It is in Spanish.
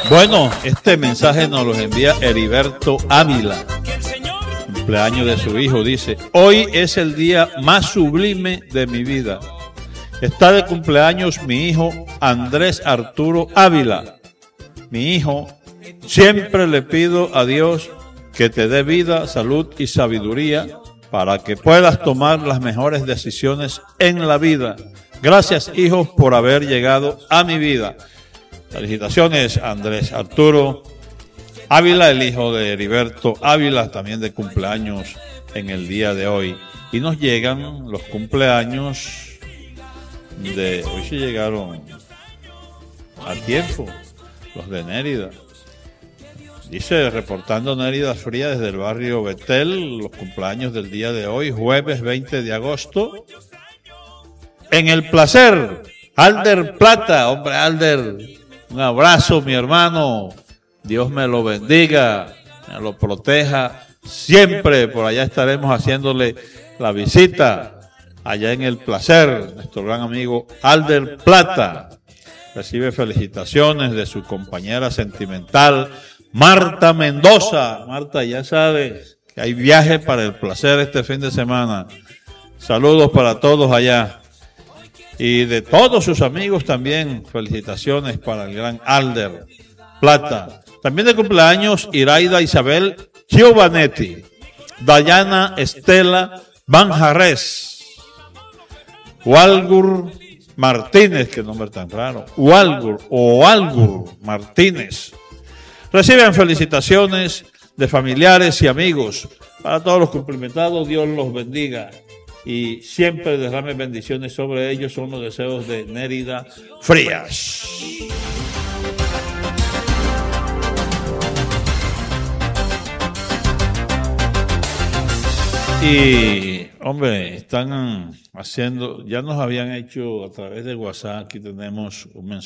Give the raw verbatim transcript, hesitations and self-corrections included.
Bueno, este mensaje nos lo envía Heriberto Ávila, cumpleaños de su hijo. Dice: hoy es el día más sublime de mi vida. Está de cumpleaños mi hijo Andrés Arturo Ávila. Mi hijo, siempre le pido a Dios que te dé vida, salud y sabiduría para que puedas tomar las mejores decisiones en la vida. Gracias, hijos, por haber llegado a mi vida. Felicitaciones, Andrés Arturo Ávila, el hijo de Heriberto Ávila, también de cumpleaños en el día de hoy. Y nos llegan los cumpleaños de... Hoy sí llegaron a tiempo, los de Nérida. Dice, reportando Nérida Fría desde el barrio Betel, los cumpleaños del día de hoy, jueves veinte de agosto. En El Placer, Alder Plata. Hombre, Alder, un abrazo, mi hermano. Dios me lo bendiga, me lo proteja siempre. Por allá estaremos haciéndole la visita, allá en El Placer. Nuestro gran amigo Alder Plata recibe felicitaciones de su compañera sentimental, Marta Mendoza. Marta, ya sabes que hay viaje para El Placer este fin de semana. Saludos para todos allá. Y de todos sus amigos también, felicitaciones para el gran Alder Plata. También de cumpleaños Iraida Isabel Giovanetti, Dayana Estela Banjarres, Walgur Martínez, qué nombre tan raro, Walgur o Walgur Martínez. Reciben felicitaciones de familiares y amigos. Para todos los cumplimentados, Dios los bendiga y siempre derrame bendiciones sobre ellos. Son los deseos de Nérida Frías. Y, hombre, están haciendo, ya nos habían hecho a través de WhatsApp, aquí tenemos un mensaje.